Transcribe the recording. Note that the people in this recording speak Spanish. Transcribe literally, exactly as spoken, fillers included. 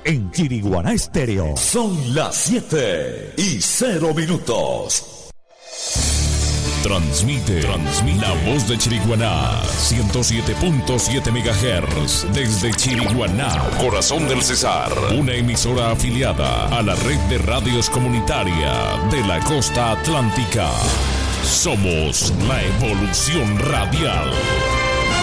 en Chiriguaná Estéreo. Son las siete y cero minutos. Transmite, transmite la voz de Chiriguaná, ciento siete punto siete megahertz, desde Chiriguaná, corazón del Cesar, una emisora afiliada a la red de radios comunitaria de la costa atlántica. Somos la evolución radial.